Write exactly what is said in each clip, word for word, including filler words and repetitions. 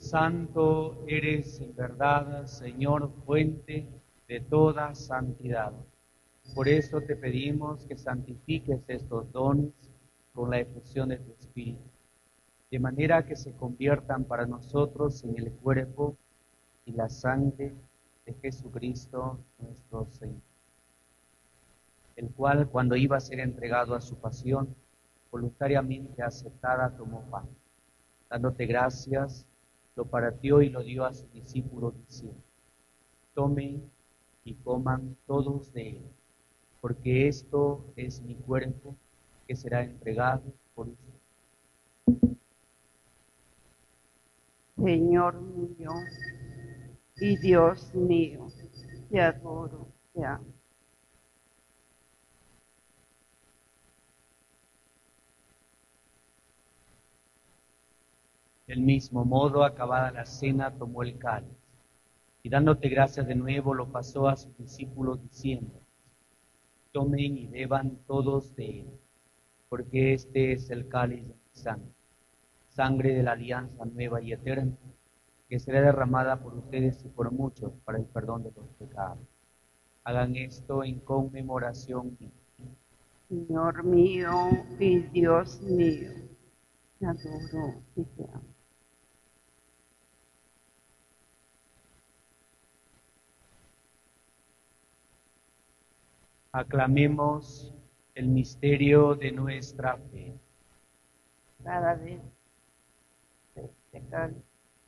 Santo eres en verdad, Señor, fuente de toda santidad. Por eso te pedimos que santifiques estos dones con la efusión de tu Espíritu, de manera que se conviertan para nosotros en el cuerpo y la sangre de Jesucristo nuestro Señor, el cual, cuando iba a ser entregado a su pasión, voluntariamente aceptada, tomó pan. Dándote gracias, lo partió y lo dio a sus discípulos, diciendo: tomen y coman todos de él, porque esto es mi cuerpo que será entregado por ustedes. Señor mío y Dios mío, te adoro, te amo. Del mismo modo, acabada la cena, tomó el cáliz, y dándote gracias de nuevo, lo pasó a sus discípulos, diciendo: tomen y beban todos de él, porque este es el cáliz de mi sangre, sangre de la alianza nueva y eterna, que será derramada por ustedes y por muchos para el perdón de los pecados. Hagan esto en conmemoración mía. Señor mío y Dios mío, te adoro y te amo. Aclamemos el misterio de nuestra fe. Cada vez te cáliz,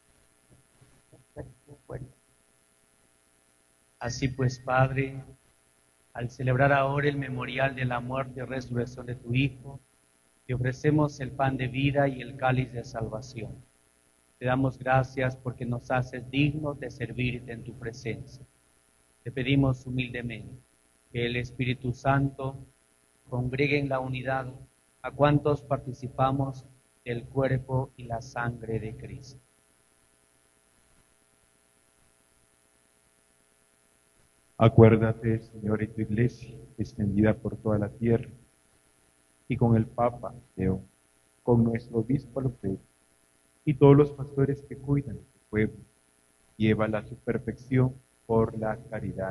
Así pues, Padre, al celebrar ahora el memorial de la muerte y resurrección de tu Hijo, te ofrecemos el pan de vida y el cáliz de salvación. Te damos gracias porque nos haces dignos de servirte en tu presencia. Te pedimos humildemente que el Espíritu Santo congregue en la unidad a cuantos participamos del cuerpo y la sangre de Cristo. Acuérdate, Señor, de tu iglesia, extendida por toda la tierra, y con el Papa León, con nuestro obispo Alfredo, y todos los pastores que cuidan de tu pueblo, llévala a su perfección por la caridad.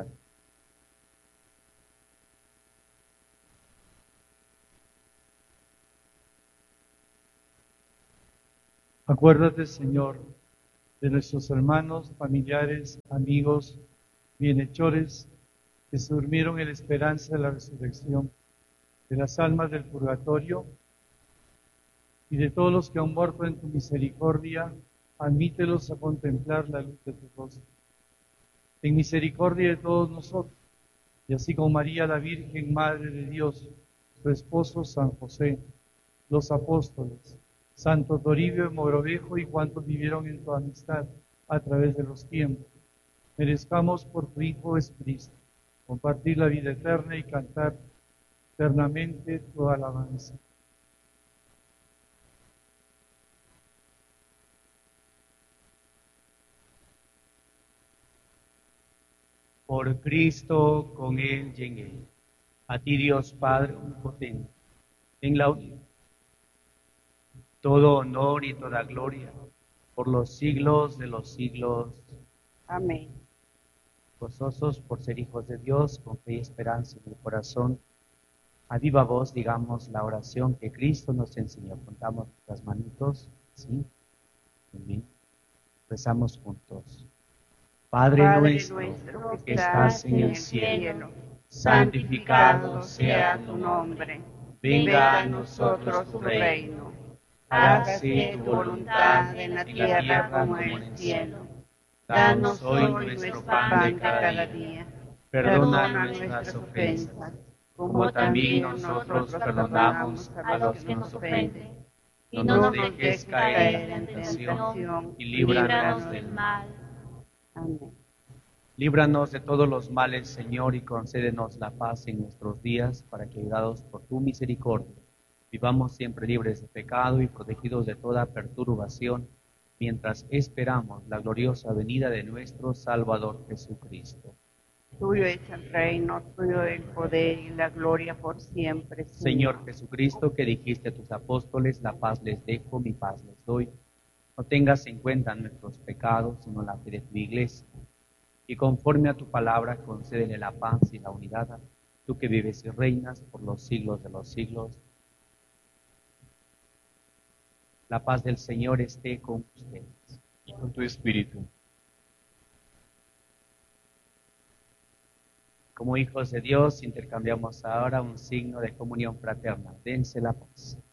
Acuérdate, Señor, de nuestros hermanos, familiares, amigos, bienhechores, que se durmieron en la esperanza de la resurrección, de las almas del purgatorio y de todos los que han muerto en tu misericordia, admítelos a contemplar la luz de tu rostro. En misericordia de todos nosotros, y así como María la Virgen, Madre de Dios, su esposo San José, los apóstoles, Santo Toribio de Mogrovejo y cuantos vivieron en tu amistad a través de los tiempos, merezcamos por tu Hijo Jesucristo compartir la vida eterna y cantar eternamente tu alabanza. Por Cristo, con Él y en Él. A ti, Dios Padre omnipotente, en la unidad, todo honor y toda gloria, por los siglos de los siglos. Amén. Gozosos por ser hijos de Dios, con fe y esperanza en el corazón, a viva voz digamos la oración que Cristo nos enseñó. Contamos las manitos, ¿sí? Amén. Rezamos juntos. Padre, Padre nuestro, nuestro que estás en el cielo, santificado sea tu nombre. Venga a nosotros tu reino. Hágase tu voluntad en la tierra como en el cielo. Danos hoy nuestro pan de cada día. Perdona nuestras ofensas, como también nosotros perdonamos a los que nos ofenden. Y no nos dejes caer en la tentación y líbranos del mal. Amén. Líbranos de todos los males, Señor, y concédenos la paz en nuestros días, para que, ayudados por tu misericordia, vivamos siempre libres de pecado y protegidos de toda perturbación, mientras esperamos la gloriosa venida de nuestro Salvador Jesucristo. Tuyo es el reino, tuyo el poder y la gloria por siempre, Señor. Señor Jesucristo, que dijiste a tus apóstoles, la paz les dejo, mi paz les doy. No tengas en cuenta nuestros pecados, sino la fe de tu iglesia. Y conforme a tu palabra, concédele la paz y la unidad, tú que vives y reinas por los siglos de los siglos. La paz del Señor esté con ustedes. Y con tu espíritu. Como hijos de Dios, intercambiamos ahora un signo de comunión fraterna. Dense la paz.